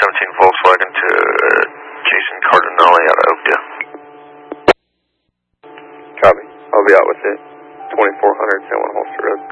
17 Volkswagen to Jason Cardinale out of Oakdale. Copy. I'll be out with it. 2400 San Juan Holster Road.